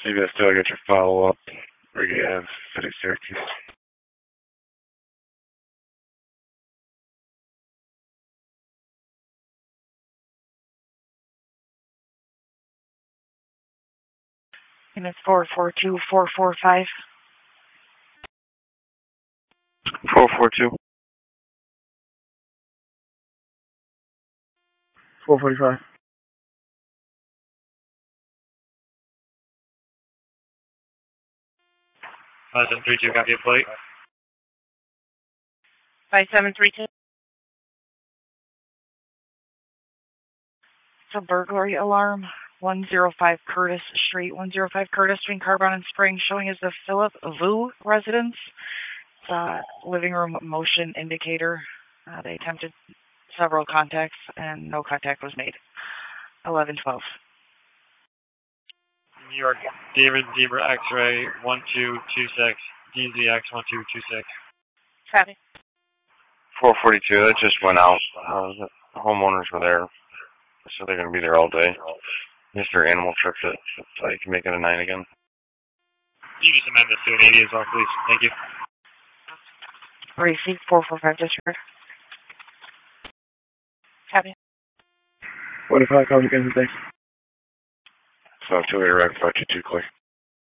Maybe I still get your follow-up. Where you have City Syracuse. And it's 442-445. 442. 445. 5732, copy a plate. 5732. It's a burglary alarm. 105 Curtis Street. 105 Curtis between Carbon and Spring, showing as the Philip Vu residence. It's a living room motion indicator. They attempted several contacts and no contact was made. 1112. New York, David Zebra X-ray 1226, DZX 1226. Copy. 442, that just went out. The homeowners were there, so they're going to be there all day. Mr. Animal tripped it, so you can make it a 9 again. You just amend this to an 80 as well, please. Thank you. Receipt 445 discharge. Copy. 45, copy again, thanks. So 2 8 Rack 522 clear.